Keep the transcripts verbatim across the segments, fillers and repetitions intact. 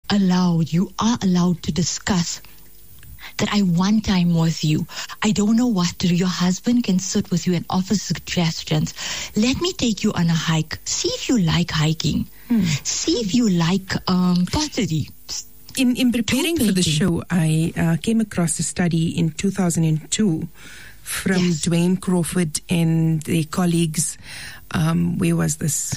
allowed, you are allowed to discuss that I want time with you. I don't know what to do. Your husband can sit with you and offer suggestions. Let me take you on a hike. See if you like hiking. Hmm. See if you like um, pottery. In, in preparing for the show, I uh, came across a study in two thousand two from yes. Dwayne Crawford and their colleagues. Um, where was this?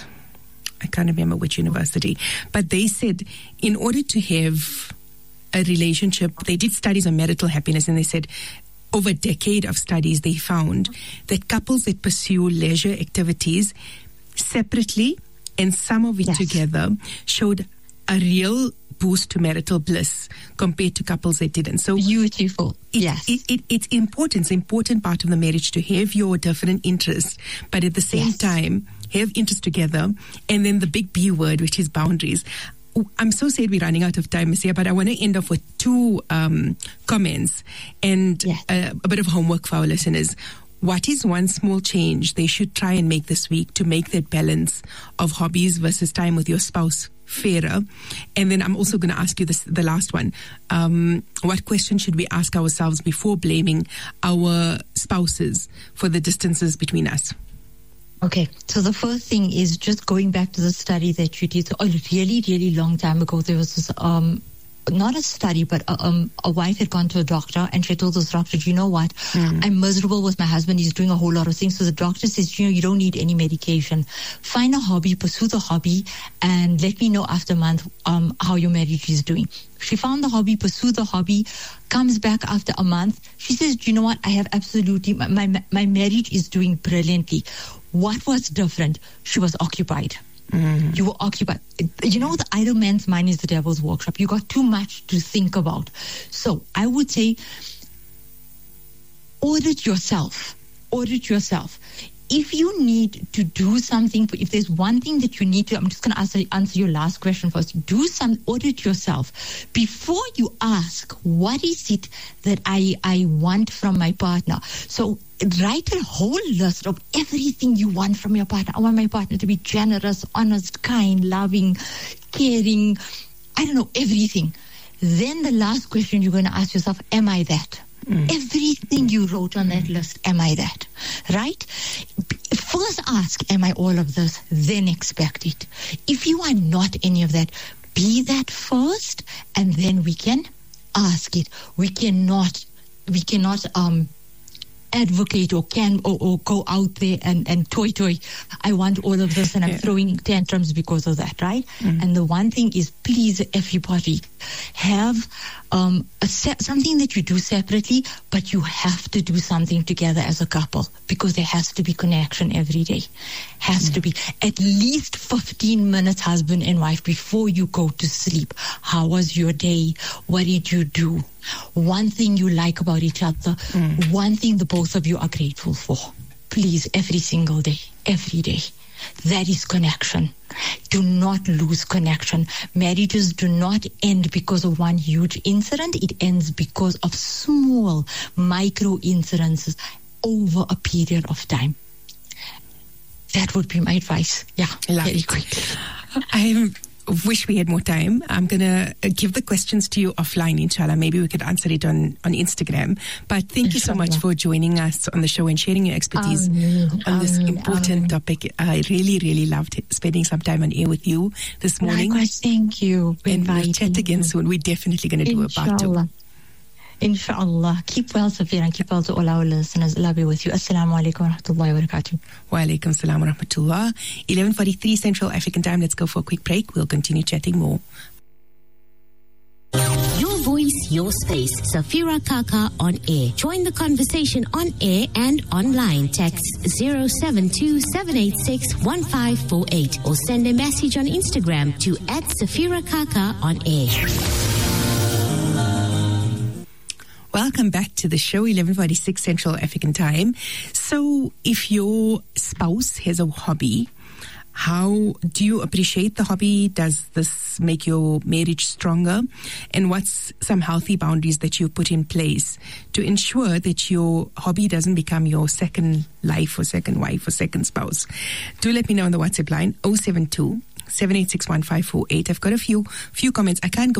I can't remember which university. But they said in order to have a relationship, they did studies on marital happiness, and they said over a decade of studies, they found that couples that pursue leisure activities separately and some of it yes. together showed a real boost to marital bliss compared to couples that didn't. So beautiful. It, yes. It, it, it's important. It's an important part of the marriage to have your different interests, but at the same yes. time, have interests together. And then the big B word, which is boundaries. I'm so sad we're running out of time, Messiah, but I want to end off with two um, comments and yes. a, a bit of homework for our listeners. What is one small change they should try and make this week to make that balance of hobbies versus time with your spouse fairer? And then I'm also going to ask you this, the last one. Um, what question should we ask ourselves before blaming our spouses for the distances between us? Okay, so the first thing is just going back to the study that you did. So a really, really long time ago, there was this, um, not a study, but a, um, a wife had gone to a doctor and she told this doctor, you know what, mm. I'm miserable with my husband. He's doing a whole lot of things. So the doctor says, you know, you don't need any medication. Find a hobby, pursue the hobby, and let me know after a month um, how your marriage is doing. She found the hobby, pursued the hobby, comes back after a month. She says, you know what, I have absolutely, my, my, my marriage is doing brilliantly. What was different? She was occupied. Mm. You were occupied. You know, the idle man's mind is the devil's workshop. You got too much to think about. So I would say, audit yourself. Audit yourself. If you need to do something, if there's one thing that you need to, I'm just going to answer, answer your last question first. Do some, audit yourself. Before you ask, what is it that I, I want from my partner? So write a whole list of everything you want from your partner. I want my partner to be generous, honest, kind, loving, caring, I don't know, everything. Then the last question you're going to ask yourself, am I that? Mm. Everything you wrote on that list, am I that? Right? First ask, am I all of this? Then expect it. If you are not any of that, be that first, and then we can ask it. We cannot, we cannot, um, advocate or can or, or go out there and, and toy toy. I want all of this and I'm yeah. throwing tantrums because of that, right? Mm-hmm. And the one thing is, please, everybody, have um, a se- something that you do separately, but you have to do something together as a couple because there has to be connection every day. Has mm-hmm. to be at least fifteen minutes, husband and wife, before you go to sleep. How was your day? What did you do? One thing you like about each other, mm. one thing the both of you are grateful for. Please, every single day, every day. That is connection. Do not lose connection. Marriages do not end because of one huge incident. It ends because of small micro incidences over a period of time. That would be my advice. Yeah, Love very it. quick. I'm wish we had more time. I'm going to give the questions to you offline, inshallah. Maybe we could answer it on, on Instagram. But thank inshallah. you so much for joining us on the show and sharing your expertise Ameen. on this Ameen. important Ameen. topic. I really, really loved spending some time on air with you this morning. Likewise, thank you. And we'll chat again soon. We're definitely going to do inshallah. a part two. Inshallah. Keep well, Safira, and keep well to all our listeners. Allah be with you. Assalamu alaikum wa rahmatullahi wa barakatuh. Wa alaikum salam wa rahmatullah. eleven forty-three Central African Time. Let's go for a quick break. We'll continue chatting more. Your voice, your space. Safira Kaka on air. Join the conversation on air and online. Text zero seven two seven eight six one five four eight or send a message on Instagram to at Safira Kaka on air. Welcome back to the show, eleven forty-six Central African Time. So if your spouse has a hobby, how do you appreciate the hobby? Does this make your marriage stronger? And what's some healthy boundaries that you put in place to ensure that your hobby doesn't become your second life or second wife or second spouse? Do let me know on the WhatsApp line, oh seven two, seven eight six one five four eight. I've got a few few comments. I can't go